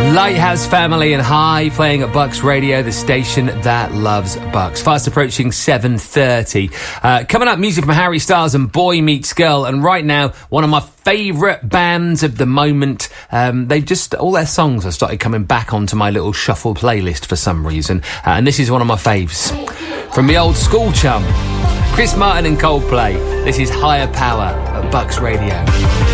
Lighthouse Family and High playing at Bucks Radio, the station that loves Bucks. Fast approaching 7:30. Coming up, music from Harry Styles and Boy Meets Girl. And right now, one of my favourite bands of the moment. They've just, all their songs have started coming back onto my little shuffle playlist for some reason. And this is one of my faves. From the old school chum, Chris Martin and Coldplay. This is Higher Power at Bucks Radio.